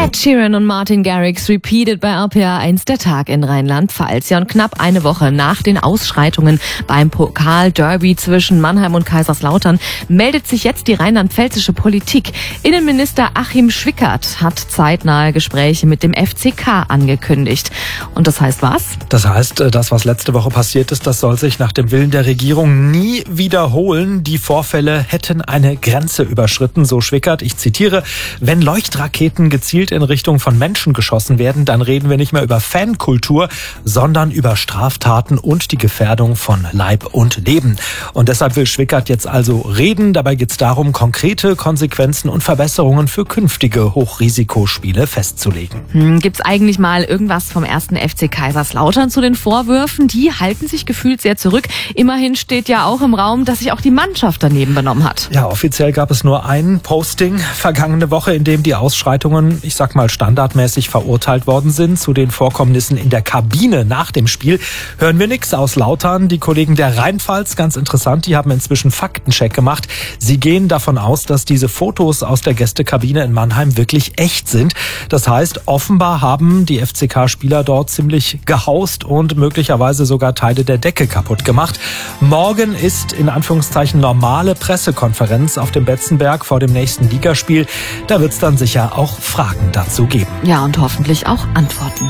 Ed Sheeran und Martin Garrix repeated bei RPA 1 der Tag in Rheinland-Pfalz. Ja, und knapp eine Woche nach den Ausschreitungen beim Pokal-Derby zwischen Mannheim und Kaiserslautern meldet sich jetzt die rheinland-pfälzische Politik. Innenminister Achim Schwickert hat zeitnahe Gespräche mit dem FCK angekündigt. Und das heißt was? Das heißt, das, was letzte Woche passiert ist, das soll sich nach dem Willen der Regierung nie wiederholen. Die Vorfälle hätten eine Grenze überschritten, so Schwickert. Ich zitiere: Wenn Leuchtraketen gezielt in Richtung von Menschen geschossen werden, dann reden wir nicht mehr über Fankultur, sondern über Straftaten und die Gefährdung von Leib und Leben. Und deshalb will Schwickert jetzt also reden. Dabei geht es darum, konkrete Konsequenzen und Verbesserungen für künftige Hochrisikospiele festzulegen. Gibt's eigentlich mal irgendwas vom 1. FC Kaiserslautern zu den Vorwürfen? Die halten sich gefühlt sehr zurück. Immerhin steht ja auch im Raum, dass sich auch die Mannschaft daneben benommen hat. Ja, offiziell gab es nur ein Posting vergangene Woche, in dem die Ausschreitungen, ich sag mal, standardmäßig verurteilt worden sind. Zu den Vorkommnissen in der Kabine nach dem Spiel hören wir nichts aus Lautern. Die Kollegen der Rheinpfalz, ganz interessant, die haben inzwischen Faktencheck gemacht. Sie gehen davon aus, dass diese Fotos aus der Gästekabine in Mannheim wirklich echt sind. Das heißt, offenbar haben die FCK-Spieler dort ziemlich gehaust und möglicherweise sogar Teile der Decke kaputt gemacht. Morgen ist in Anführungszeichen normale Pressekonferenz auf dem Betzenberg vor dem nächsten Ligaspiel. Da wird es dann sicher auch Fragen dazu geben. Ja, und hoffentlich auch Antworten.